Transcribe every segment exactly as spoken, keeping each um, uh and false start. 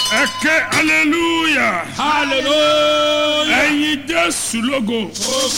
Ẹ̀kẹ́ hallelujah. Hallelujah. Ẹ̀yin Jésù lógo.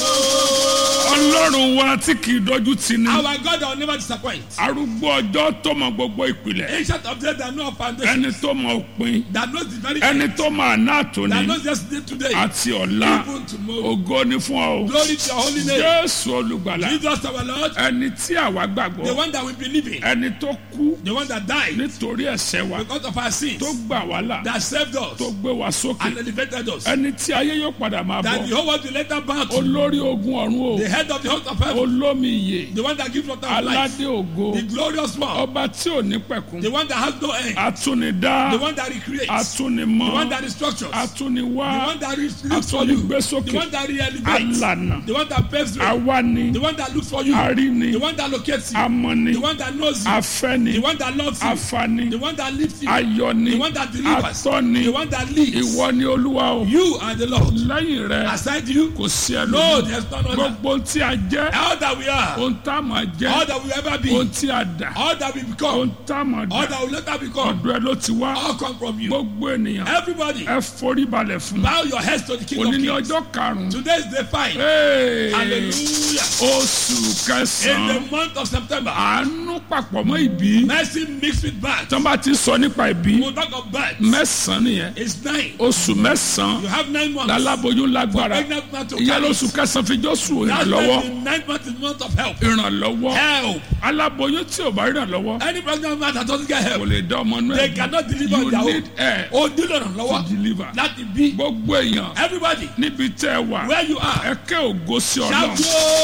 Ọlọ́run wa tí kì í dojú tì ní. Our God will never disappoint. Arúgbó ọjọ́ tó mọ gbogbo ìpìlẹ̀. Ancient of days that know of foundation. Ẹni tó mọ òpin. That knows the very Ẹni end. tó mọ àná àtòní. That knows yesterday today. Àti ọ̀la. Even tomorrow. Ògo ni fún ọ. Glory to your holy name. Jésù olùgbàlà. Jesus our Lord. Ẹni tí àwa The gbàgbọ́. one that we believe in. Ẹni tó kú The one that died nítorí ẹ̀ṣẹ̀ wa. because of our sins. Tó gbà wá là. That saved us Tó gbé wa sókè. and elevated us. Ẹni tí ayé yóò padà máa That the bọ̀. whole world will later bow to. Olórí ogun ọ̀run o. The head of the host of heaven. Olómi ìyè. The one that gives water of life. Aládé ògo. The glorious one. Ọba tí ò ní pẹ̀kun. The one that has no end. Atúnidá. The one that recreates. The Atúnimọ́. one that restructures. The Atúniwá. one that re- looks for you. The Atúnigbésókè. one that re-elevates. Alànà. The one that paves the way. Awani. The one that looks for you. Aríni. The one that locates you. Amọ̀ni. The one that knows you. Afẹ́ni. The one that loves you. Afani. The one that lifts you. Ayọ̀ni. The one that delivers. Atọ́ni. The one that leads. Ìwọ ni Olúwa o. You are the Lord. Lẹ́yìn rẹ̀ Aside you, kò sí no, ẹlòmíràn. there's none other. Gbogbo tí a jẹ́. All that we are, Ohun tá a máa all jẹ́. that we ever be, Ohun tí a dà. all that we Ohun become, tá a máa all dà. that will later become, Ọ̀dọ̀ ẹ ló ti wá. all come from you. Gbogbo ènìyàn. Everybody, Ẹ forí balẹ̀ fún. bow your heads to the King of Òní ní Kings. ọjọ́ karùn-ún. Today is the five. Hey! Hallelujah. Oṣù In kẹsàn-án. the month of September, Àánú papọ̀ mọ́ ìbí. mercy mixed with birth. Tí wọ́n bá ti sọ nípa ìbí. We'll talk of birth. Mẹ́sàn-án nìyẹn. It's nine. Oṣù mẹ́sàn-án. You have nine months. Láláboyún lágbára. Pregnant man to Ìyá carry. lóṣù kẹsàn-án fi Jósù That's ìrànlọ́wọ́. the ninth month is month of help. Ìrànlọ́wọ́. Help. Aláboyún tí ò bá ìrànlọ́wọ́. Any pregnant man that doesn't get Kò help, lè dá ọmọ náà. they cannot deliver on You their own. need air O nílò to ìrànlọ́wọ́ deliver. láti bí. Gbogbo èèyàn Everybody, níbi tẹ́ ẹ wà. where you are, Ẹ kẹ́ ògo sí shout Ọlọ́run.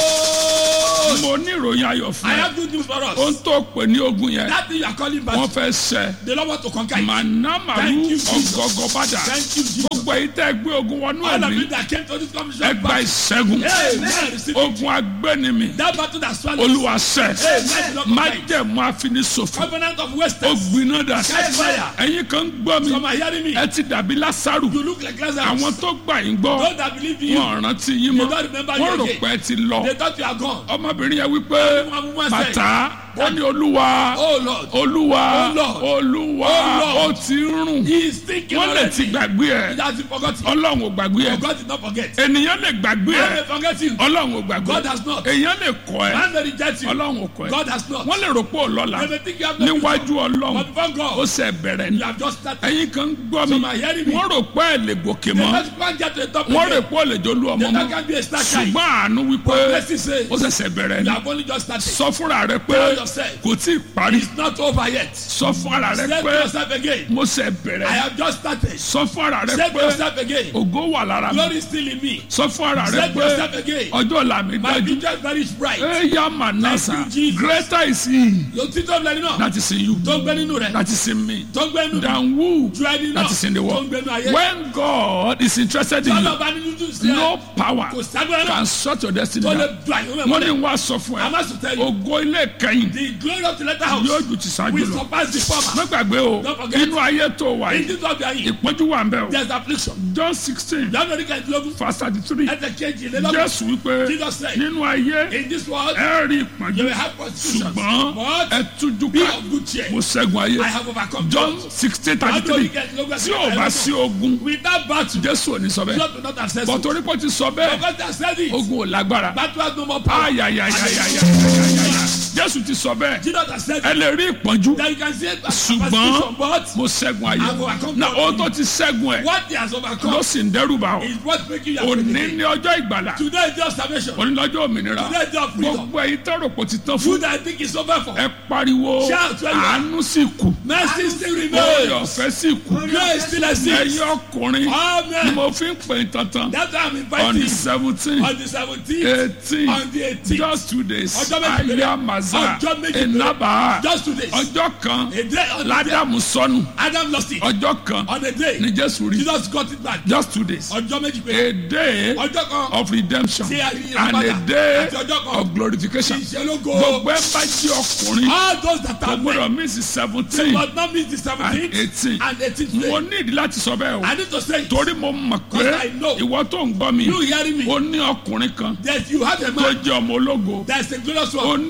glory. Mo ní ìròyìn ayọ̀ fún I ẹ. have good news for Ohun us. tó pè ní ogun yẹn. That thing you are calling Wọ́n back, fẹ́ ṣẹ. the Lord want to conquer it. Mànàmàrú Thank you, Jesus. ọ̀gọ̀gọ̀ bàdà. Thank you, Jesus. Gbogbo èyí tẹ́ ẹ gbé ogun wọnú All of ẹ̀mí. you that came to this Ẹ commission gba back, ìṣẹ́gun. amen. Receive it. Ogun agbẹ́nimi. That battle that swallowed Olúwa ṣẹ. Amen. Májẹ̀mú àfinisòfò. covenant of Ó Western. gbiná dà. Catch fire. Ẹ̀yin kan ń gbọ́ mi. Some are hearing me. Ẹ ti dàbí Lásárù. You look like Lazarus. Àwọn tó gbà yín gbọ́. Those that believe in you, Wọ́n rántí yín mọ́. They don't remember Wọ́n you rò again. pé ẹ ti lọ. they thought you are gone. Ọmọbìnrin yẹn wípé One woman said, bàtà ó ní Olúwa. Oh Lord, Olúwa. Oh Lord. Olúwa. Oh Lord. Ó ti ń rùn. he is thinking Wọ́n lè ti already. gbàgbé He ẹ̀. has forgotten. Ọlọ́run ò gbàgbé ẹ̀. But God did not forget. Ènìyàn lè gbàgbé Man ẹ̀. may forget you. Ọlọ́run ò gbàgbé. God has not. Èèyàn lè kọ̀ ẹ́. Man may reject you. Ọlọ́run ò kọ̀ ẹ́. God has not. Wọ́n lè rò pé ò lọ́la. They may think you have no Níwájú future. Ọlọ́run. But before Ó God, ṣe bẹ̀rẹ̀ ni. you have just started. Ẹ̀yin kan ń gbọ́ mi. Some are hearing me. Wọ́n rò pé ẹ̀ lè gòkè They mọ́. just can't get to the top Wọ́n rò again. pé ò lè jolú ọmọ They mọ́. not can be a star guy. Ṣùgbọ́n àánú wípé But blessing says, ó ṣẹ̀ṣẹ̀ bẹ̀rẹ̀ you ni. have only just started. Sọ fúnra rẹ pé Tell yourself, kò tí ì parí. it's not over yet. Sọ fúnra rẹ Say to pé yourself again, mo ṣẹ̀ I bẹ̀rẹ̀. have just started. Sọ fúnra rẹ Say to pé yourself again, ògo wà lára mi. glory is still in me. Sọ fúnra rẹ Say to pé yourself again, ọjọ́ ọ̀la mi my dájú. future is very bright. Eya manasa. Thank you, Jesus. Greater is he Yóò tí tó ń gbẹ nínú. that is in you. Tó ń gbẹ nínú rẹ̀. That is in me. Tó ń gbẹ nínú. Than who Ju ẹni náà. that is in the Tó ń world. gbẹ nínú ayé. When God is interested in Tọ́lọ̀ you, bá nínú jù sí ẹ. no power Kò ságbára náà. can shut your destiny Tó lè down. du àyè Wọ́n mẹ́mọ́lẹ̀. ní wá sọ fún I ẹ. must tell you, Ògo ilé kẹ́yìn the glory of the latter house yóò ju ti ṣáájú will lọ. surpass the former. Má gbàgbé o, Don't forget. inú ayé tó wà In yìí, this world we are in, ìpọ́njú wà ń bẹ̀ o. there is affliction. John sixteen Lọ́nà orí kẹ́hìndínlógún. verse thirty-three. Ẹsẹ̀ kejìlélọ́gbọ̀n. Jésù wípé Jesus said, nínú ayé in this world, ẹ rí you ìpọ́njú will have persecutions. ṣùgbọ́n But ẹ tújú be ká of good cheer. mo ṣẹ́gun ayé. I have overcome. John sixteen Lọ́nà orí thirty-three. kẹ́hìndínlógún. Tí ò bá sí ogun, Without battle, Jésù ò ní sọ bẹ́ẹ̀. God will not access Bọ̀ you. torí pé ó ti sọ bẹ́ẹ̀, Because they have said it. ogun ò lágbára. Battle has no more power. Ayayayayayayayaya. Jésù ti sọ bẹ́ẹ̀. Jesus has said Ẹ it. lè rí ìpọ́njú. That you can see it as Ṣùgbọ́n persecution, but mo ṣẹ́gun ayé. I've overcome Na all ohun of tó ti ṣẹ́gun ẹ̀ what he has ló overcome sì ń dẹ́rù bá ọ. is what making you Òní afraid. ní ọjọ́ ìgbàlà. Today is just salvation. Òní lọ́jọ́ òmìnira. Today is just freedom. Gbogbo ẹ̀yin tẹ́rọ kò ti tán You fún. that I think is over for. Ẹ pariwo Shout where you are. àánú sì kù. Mercy still Oore remains. ọ̀fẹ́ sì kù. Grace still exists. Ẹ̀yin ọkùnrin ni Amen. mo fi ń pè é tantan. That's why I'm On inviting the you seventeen, on the seventeenth, eighteen, on the eighteenth, just two days. Ọjọ́ méjì péré. Ayamaza, Ọjọ́ méjì péré. Enaba, just two days. ọjọ́ kan, A day on the day. Ládàmú sọnù, Adam lost it. ọjọ́ kan, On a day, ní Jésù rí. Jesus got it back. Just two days. Ọjọ́ méjì péré. A day Ọjọ́ kan. of redemption Ṣé àríyìn and a padà? day Àti ọjọ́ kan. of glorification. Ìṣelógo. Gbogbo ẹ bá jí ọkùnrin, All those that kò are gbọdọ̀ men miss seventeen but not miss the and seventeenth eighteen. and eighteenth Mo day. ní ìdí láti sọ bẹ́ẹ̀ o. I need to say it. Torí mo mọ̀ Because I pé know. ìwọ tó ń gbọ́ mi, You hearing me? ó ní ọkùnrin kan That you have a tó man jẹ́ ọmọ ológo. that's a glorious Ó one. ní ọkùnrin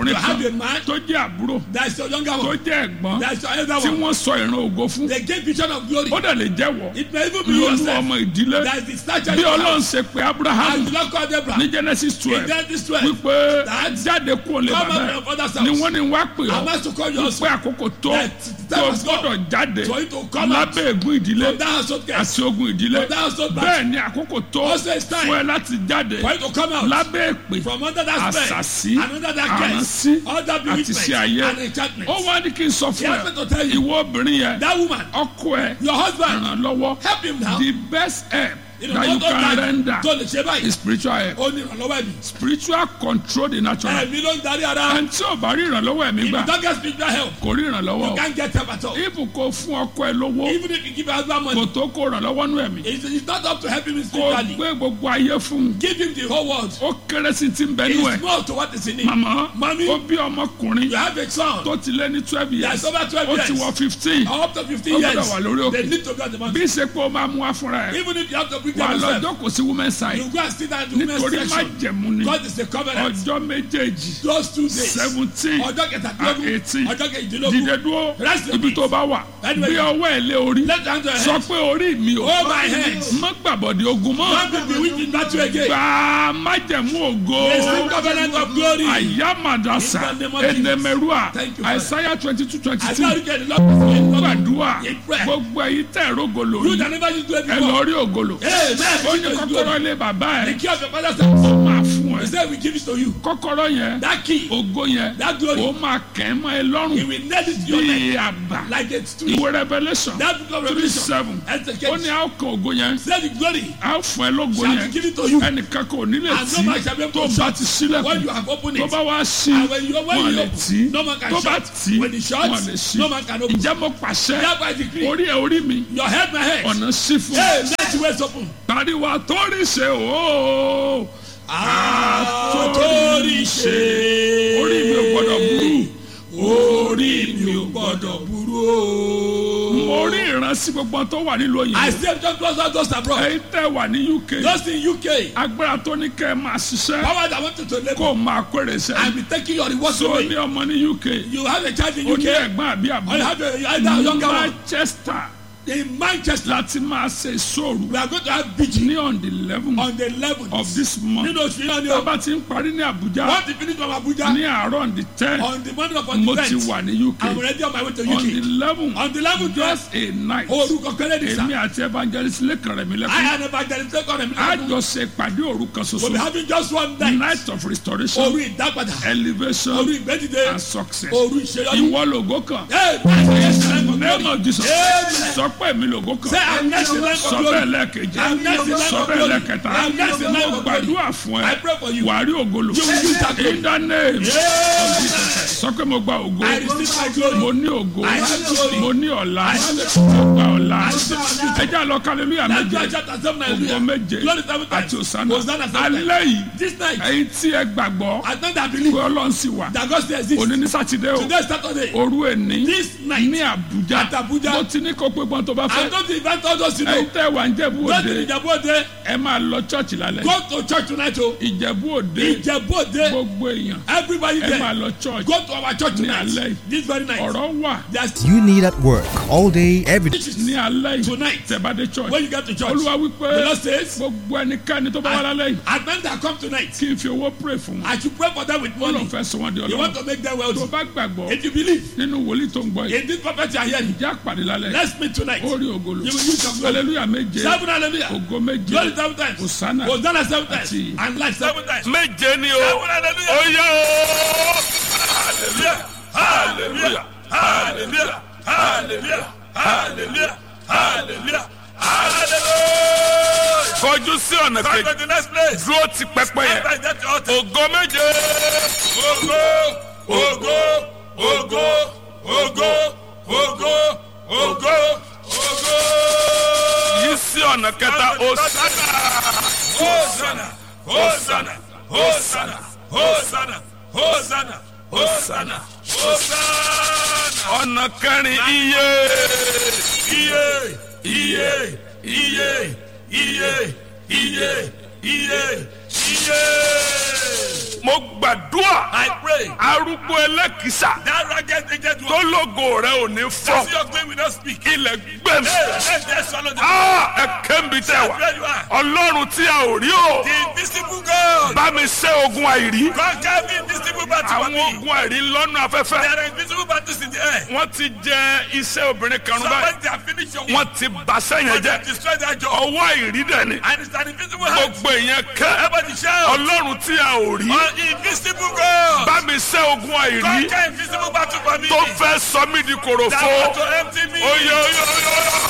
ọkùnrin You have kan a man tó jẹ́ àbúrò that is your younger tó one. jẹ́ ẹ̀gbọ́n That is your elder tí one. wọ́n sọ ìran ògo fún They gave vision of glory. ó dẹ̀ lè jẹ́wọ́ It may even be lónú yourself. ọmọ ìdílé That is the stature bí you ọlọ́run have. ṣe pé And Abraham you not call Deborah. ní Genesis In twelve Genesis twelve. wípé That jáde kúrò lè come bàbá out ẹ̀ from your father's ni house. wọ́n ní wá pè I'm ọ́ asked to call you wípé also. àkókò tó That tó time has gbọ́dọ̀ come jáde for you to come out lábẹ́ ègún ìdílé from that household curse. àti ogun ìdílé From that household battle. bẹ́ẹ̀ ni àkókò tó Also it's time fún ẹ láti jáde for you to come out lábẹ́ èpè from under that spell àṣàsí and under that curse, àránsí under àti bewitchment ṣe ayé and enchantment. ó wá ní kí n sọ He fún asked me ẹ to tell you, ìwọ obìnrin yẹn that woman, ọkọ ẹ your husband, ràn lọ́wọ́ help him now. the best help You know, that you not all can that render tó lè ṣe báyìí. is spiritual help Ó ní ìrànlọ́wọ́ ẹ̀mí. spiritual control the natural Ẹ̀mí ló ń darí ara. ẹni tí ò bá rí ìrànlọ́wọ́ ẹ̀mí If you gbà don't get spiritual help, kò rí ìrànlọ́wọ́ you o can't get help at all. ibù kò fún ọkọ ẹ lówó Even if you give your husband kò money, tó kó ìrànlọ́wọ́ nú ẹ̀mí it's, it's not up to help him kò spiritually. gbé gbogbo ayé fún un Give him the whole world. ó kéré sí ti ń bẹ nú ẹ It's more to what is in him. màmá Mommy, ó bí ọmọkùnrin you have a son. tó ti lé ní twelve years Yes, over twelve ó ti years. wọ fifteen Up to fifteen Ó years. gbọ́dọ̀ wà lórí òkè. They need to be on the bí mountain. ṣe pé ó máa mú wá fúnra ẹ Even if you have to bring wà them yourself, lọ́jọ́ kò sí women side you go and sit down in the nítorí women's má section. jẹ̀mú ni God is the covenant. ọjọ́ méjèèjì Those two days. seventeen Ọjọ́ kẹtàdínlógún. eighteen Ọjọ́ kejìdínlógún. dìde dúró Rest your ibi feet. tó bá wà Anyway. bí ọwọ́ ẹ̀ lé orí Let your hand to your sọ head. pé orí mi ò Hold my hands. má gbàbọ̀dé ogun mọ́ Don't be bewitched in battle again. gbà májẹ̀mú ògo There is the covenant of glory. àyàmàdàsà In the name of Jesus. ẹnẹmẹrúà Thank you, Father. àìsáyà twenty two twenty I two tell you, get the Lord is in love. gbàdúrà In prayer. gbogbo èyí tẹ̀ rógolo You yìí that never used to do it ẹ before. lọ rí ògolo Amen. ó ní kọ́kọ́rọ́ ilé bàbá The ẹ̀ key of your father's ó house. máa fún He ẹ said we give it to you. kọ́kọ́rọ́ yẹn That key, ògo yẹn that glory, ó máa kẹ́ ẹ́ mọ́ ẹ he lọ́rùn will nail it to your neck bíi àbá like a tree. ìwé revelation That book of three Revelation. seven That's the ó ní case. a ó kan ògo yẹn Say the glory a ó fún ẹ lógo shall yẹn be given to you. ẹnìkan kò ní lè And tí no man shall be able tó to bá shut ti when sílẹ̀kùn you have opened tó it. bá wá sí And when you when wọn you lè tí open, no man can tó bá shut. tí When it wọn lè shuts, sí no man can open. ìjẹ́ mo pàṣẹ Thereby I decree, orí ẹ orí mi your head, my head. ọ̀nà sí fún Hey, let your ways open. pariwo àtórí ṣe ooo Àtòrí ṣe. orí mi ò gbọdọ̀ burú Orí mi ò gbọdọ̀ burú o. mo rí ìrántí gbogbo tó wà nílùú I òyìnbó still just close out those abroad. ẹ̀yin tẹ́ wà ní U K Those in U K, agbára tó ní kẹ́ ẹ máa ṣiṣẹ́ power that want you to kó labor o máa kórè and sẹ́yìn be taking your reward so away. ní ọmọ ní U K You have a child in ó U ní K, ẹ̀gbọ́n àbí or you àbúrò have a, either a younger one. Manchester In Manchester, láti máa ṣe ìṣòro we are going to have vigil ní on the eleven on the eleventh of this month nínú oṣù yìí ni tá a o. bá ti ń parí ní Abuja Once you finish from Abuja, ní àárọ̀ on the ten on the morning of on mo the ti tenth, wà ní U K I'm already on my way to on the U K. eleven On the eleventh, just a night orúkọ kẹlẹ́ ní sá. èmi àti evangelist lẹ́kàn rẹ̀ mi I lẹ́kàn am evangelist take on him. a jọ ṣe ìpàdé òru kan We'll be ṣoṣo having just one night. night of restoration Orí ìdápadà. elevation Orí ìgbẹ́dìde. and success Orí ìṣeyọrí. ìwọ lògó kan Hey, next time for name glory. of Jesus Amen. sọ pé èmi lògó Say kan I'm next in line for sọ glory. bẹ́ẹ̀ lẹ́ẹ̀kejì I'm next in line sọ for bẹ́ẹ̀ glory. lẹ́ẹ̀kẹta I'm next in line mo for glory. gbàdúrà fún I ẹ pray for you. wà á rí ògolo You will use that glory. in the name of Jesus sọ pé mo gba ògo I receive my glory. mo ní ògo I have glory. mo ní ọ̀la I have mo gba ọ̀la I receive my ẹ glory. jẹ́ àlọ́ hallelujah That's méje why chapter seven, ògo hallelujah. méje Glory seven times. àti òsánà Hosanna seven times. alẹ́ yìí This night, ẹ̀yin tí ẹ gbàgbọ́ I think that pé believe Ọlọ́run sì wà that God still exists. òní ní sátidé o Today is Saturday. òru èní This night, ní Àbújá at Abuja, mo ti ní kó pé gbọ́n tó bá I fẹ́ don't invite all those you know. ẹ̀yin tẹ́ wà ń Jẹ̀bú Go to Òde Ìjẹ̀bú Òde. ẹ máa lọ chọ́ọ̀chì lálẹ́ Go to church tonight o. Ìjẹ̀bú Òde Ìjẹ̀bú Òde. gbogbo èèyàn Everybody ẹ máa there. lọ chọ́ọ̀chì Go to our church ní tonight. alẹ́ yìí. This very night. ọ̀rọ̀ wà There's You need at work all day, every day. ní alẹ́ yìí tonight. tẹ́ bá dé chọ́ọ̀chì When you get to church, Olúwa wípé the Lord says, gbogbo ẹnikẹ́ni tó bá wá lálẹ́ yìí at men that come tonight, kí n fi owó pray fún wọn I should pray for them with ó lóun money. fẹ́ sọ wọ́n di You want Ọlọ́run to make them tó wealthy. bá gbàgbọ́ If you believe nínú wòlíì tó ń gbọ́ yìí in this prophet you are hearing, ìjà pàdé lálẹ́ let's meet tonight. ó rí ògolo You will use your glory. hallelujah méje Seven hallelujah. ògo méje Glory seven times. Hosanna Hosanna seven times. àti And life seven times. méje ni o ó yá o hallelujah hallelujah hallelujah hallelujah hallelujah hallelujah hallelujah. kọjú sí ọ̀nà kejì dúró ti pẹpẹ yẹn ògo méje ògo ògo ògo ògo ògo ògo ògo. yí sí ọ̀nà kẹta Hosanna Hosanna Hosanna Hosanna Hosanna Hosanna Hosanna Hosanna. ọ̀nà kẹrin iye iye iye iye iye iye iye Iye. mo gbàdúrà I pray. arúgbó ẹlẹ́kìsà That ragged aged tó one. lógo rẹ ò ní That's fọ́ your claim will not speak. Hey, ilẹ̀ gbẹ̀mí. let them swallow the ẹ kẹ́mi tẹ wá where you are. ọlọ́run tí a ò rí o The invisible God. bá mi ṣẹ́ ogun àìrí Conquer the invisible battle for àwọn me. ogun àìrí lọ́nà afẹ́fẹ́ There are invisible battles in the air. wọ́n ti jẹ iṣẹ́ obìnrin kan rún Somebody báyìí they have finished your work. wọ́n ti bàṣẹ́ yẹn But they jẹ́ have destroyed that job. ọwọ́ àìrí dẹ̀ ni And it's an invisible hand. gbogbo ìyẹn kẹ́ Everybody shout. ọlọ́run tí a ò rí An invisible God. bá mi ṣẹ́ ogun àìrí Conquer invisible battle for me. tó fẹ́ sọ mí di That kòròfo want to empty me. oyè oyè oyè oyè.